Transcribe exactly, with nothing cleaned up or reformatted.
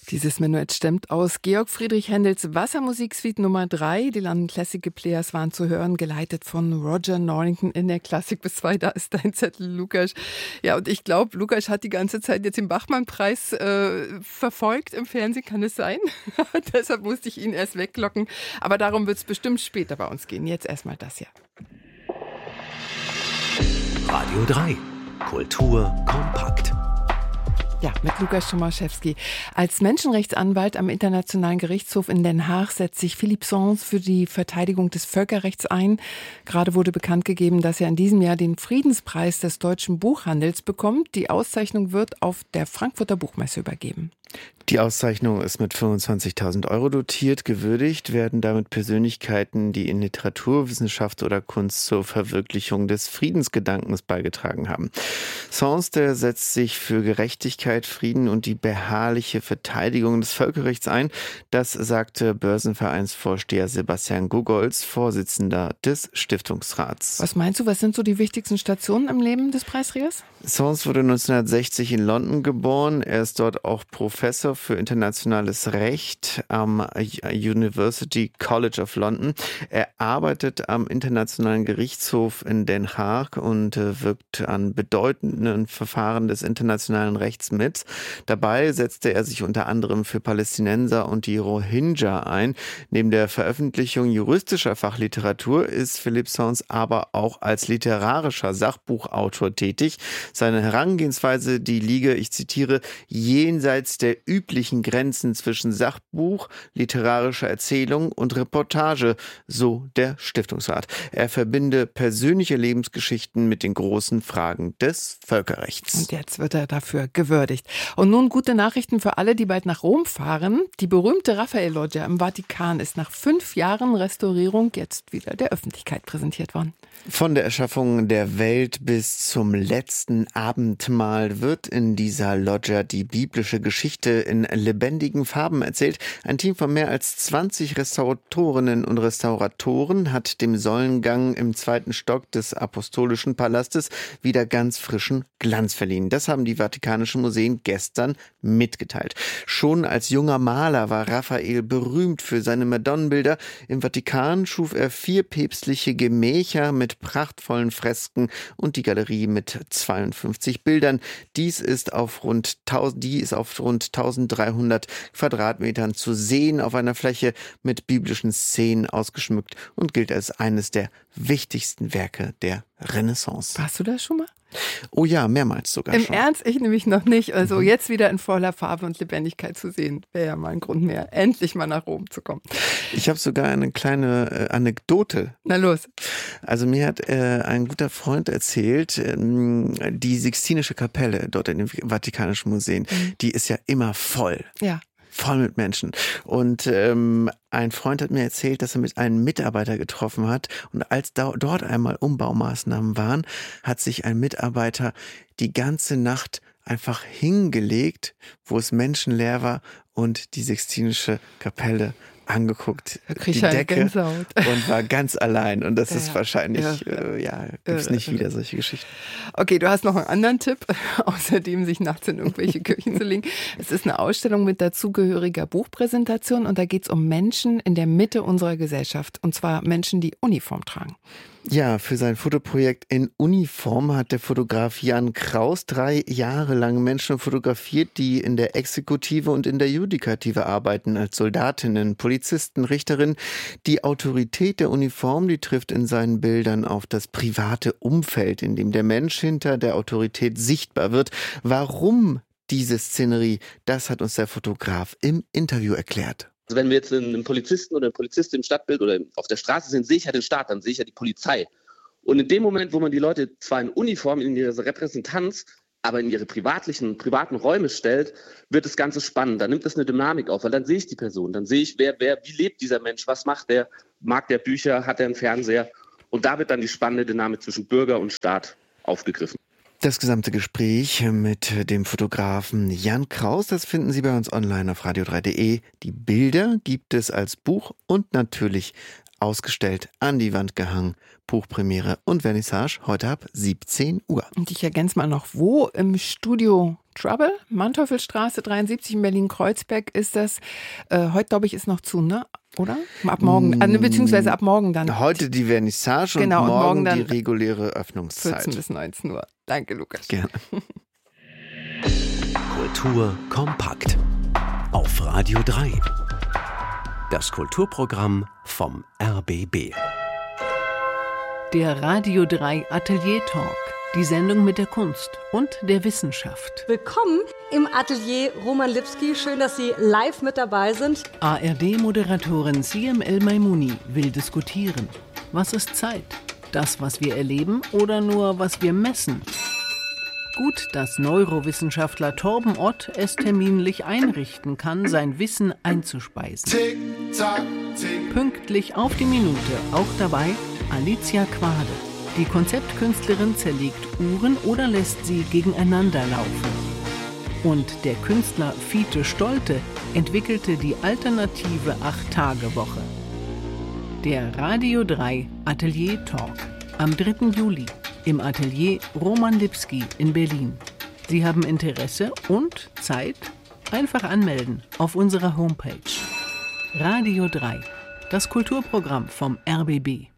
Dieses Menuett stammt aus Georg Friedrich Händels Wassermusiksuite Nummer drei. Die London Classical Players waren zu hören, geleitet von Roger Norrington in der Klassik bis zwei. Da ist dein Zettel, Lukas. Ja, und ich glaube, Lukas hat die ganze Zeit jetzt den Bachmann-Preis äh, verfolgt im Fernsehen. Kann es sein? Deshalb musste ich ihn erst weglocken. Aber darum wird es bestimmt später bei uns gehen. Jetzt erstmal das hier. Radio drei. Kultur kompakt. Ja, mit Lukas Tomaszewski. Als Menschenrechtsanwalt am Internationalen Gerichtshof in Den Haag setzt sich Philippe Sands für die Verteidigung des Völkerrechts ein. Gerade wurde bekannt gegeben, dass er in diesem Jahr den Friedenspreis des deutschen Buchhandels bekommt. Die Auszeichnung wird auf der Frankfurter Buchmesse übergeben. Die Auszeichnung ist mit fünfundzwanzigtausend Euro dotiert. Gewürdigt werden damit Persönlichkeiten, die in Literatur, Wissenschaft oder Kunst zur Verwirklichung des Friedensgedankens beigetragen haben. Sands, der setzt sich für Gerechtigkeit, Frieden und die beharrliche Verteidigung des Völkerrechts ein. Das sagte Börsenvereinsvorsteher Sebastian Gogolz, Vorsitzender des Stiftungsrats. Was meinst du, was sind so die wichtigsten Stationen im Leben des Preisträgers? Sands wurde neunzehnhundertsechzig in London geboren. Er ist dort auch Professor für internationales Recht am University College of London. Er arbeitet am Internationalen Gerichtshof in Den Haag und wirkt an bedeutenden Verfahren des internationalen Rechts mit. Dabei setzte er sich unter anderem für Palästinenser und die Rohingya ein. Neben der Veröffentlichung juristischer Fachliteratur ist Philippe Sands aber auch als literarischer Sachbuchautor tätig. Seine Herangehensweise, die liege, ich zitiere, jenseits der üblichen Grenzen zwischen Sachbuch, literarischer Erzählung und Reportage, so der Stiftungsrat. Er verbinde persönliche Lebensgeschichten mit den großen Fragen des Völkerrechts. Und jetzt wird er dafür gewürdigt. Und nun gute Nachrichten für alle, die bald nach Rom fahren. Die berühmte Raphael-Loggia im Vatikan ist nach fünf Jahren Restaurierung jetzt wieder der Öffentlichkeit präsentiert worden. Von der Erschaffung der Welt bis zum letzten Abendmahl wird in dieser Loggia die biblische Geschichte in lebendigen Farben erzählt. Ein Team von mehr als zwanzig Restauratorinnen und Restauratoren hat dem Säulengang im zweiten Stock des Apostolischen Palastes wieder ganz frischen Glanz verliehen. Das haben die Vatikanischen Museen gestern mitgeteilt. Schon als junger Maler war Raphael berühmt für seine Madonnenbilder. Im Vatikan schuf er vier päpstliche Gemächer mit prachtvollen Fresken und die Galerie mit zweiundfünfzig Bildern. Dies ist auf rund tausend, die ist auf rund eintausenddreihundert Quadratmetern zu sehen, auf einer Fläche mit biblischen Szenen ausgeschmückt und gilt als eines der wichtigsten Werke der Renaissance. Warst du da schon mal? Oh ja, mehrmals sogar Im schon. Im Ernst? Ich nämlich noch nicht. Also mhm. jetzt wieder in voller Farbe und Lebendigkeit zu sehen, wäre ja mal ein Grund mehr, endlich mal nach Rom zu kommen. Ich habe sogar eine kleine äh, Anekdote. Na los. Also mir hat äh, ein guter Freund erzählt, ähm, die Sixtinische Kapelle dort in den Vatikanischen Museen, mhm. die ist ja immer voll. Ja. Voll mit Menschen. Und ähm, ein Freund hat mir erzählt, dass er mit einem Mitarbeiter getroffen hat. Und als da, dort einmal Umbaumaßnahmen waren, hat sich ein Mitarbeiter die ganze Nacht einfach hingelegt, wo es menschenleer war und die Sixtinische Kapelle angeguckt, die Decke, Gänsehaut. Und war ganz allein. Und das ja, ist wahrscheinlich, ja, äh, ja, gibt es nicht wieder solche Geschichten. Okay, du hast noch einen anderen Tipp, außerdem sich nachts in irgendwelche Kirchen zu legen. Es ist eine Ausstellung mit dazugehöriger Buchpräsentation und da geht es um Menschen in der Mitte unserer Gesellschaft. Und zwar Menschen, die Uniform tragen. Ja, für sein Fotoprojekt in Uniform hat der Fotograf Jan Kraus drei Jahre lang Menschen fotografiert, die in der Exekutive und in der Judikative arbeiten, als Soldatinnen, Polizisten, Richterinnen. Die Autorität der Uniform, die trifft in seinen Bildern auf das private Umfeld, in dem der Mensch hinter der Autorität sichtbar wird. Warum diese Szenerie? Das hat uns der Fotograf im Interview erklärt. Also wenn wir jetzt einen Polizisten oder eine Polizistin im Stadtbild oder auf der Straße sehen, sehe ich ja den Staat, dann sehe ich ja die Polizei. Und in dem Moment, wo man die Leute zwar in Uniform, in ihre Repräsentanz, aber in ihre privatlichen, privaten Räume stellt, wird das Ganze spannend. Dann nimmt das eine Dynamik auf, weil dann sehe ich die Person, dann sehe ich, wer, wer, wie lebt dieser Mensch, was macht der, mag der Bücher, hat er einen Fernseher. Und da wird dann die spannende Dynamik zwischen Bürger und Staat aufgegriffen. Das gesamte Gespräch mit dem Fotografen Jan Kraus, das finden Sie bei uns online auf radio drei punkt de. Die Bilder gibt es als Buch und natürlich ausgestellt, an die Wand gehangen. Buchpremiere und Vernissage heute ab siebzehn Uhr. Und ich ergänze mal noch, wo? Im Studio Trouble, Manteuffelstraße dreiundsiebzig in Berlin-Kreuzberg ist das. Äh, heute, glaube ich, ist noch zu, ne? Oder? Ab morgen, äh, beziehungsweise ab morgen dann. Heute die Vernissage genau, und morgen, und morgen die reguläre Öffnungszeit. vierzehn bis neunzehn Uhr. Danke, Lukas. Gerne. Kultur kompakt. Auf Radio drei. Das Kulturprogramm vom R B B. Der Radio drei Atelier Talk. Die Sendung mit der Kunst und der Wissenschaft. Willkommen im Atelier Roman Lipski. Schön, dass Sie live mit dabei sind. A R D-Moderatorin Siem El-Maimouni will diskutieren. Was ist Zeit? Das, was wir erleben oder nur, was wir messen? Gut, dass Neurowissenschaftler Torben Ott es terminlich einrichten kann, sein Wissen einzuspeisen. Tick, tack, tick. Pünktlich auf die Minute, auch dabei Alicia Quade. Die Konzeptkünstlerin zerlegt Uhren oder lässt sie gegeneinander laufen. Und der Künstler Fiete Stolte entwickelte die alternative acht-Tage-Woche. Der Radio drei Atelier Talk am dritten Juli im Atelier Roman Lipski in Berlin. Sie haben Interesse und Zeit? Einfach anmelden auf unserer Homepage. Radio drei, das Kulturprogramm vom R B B.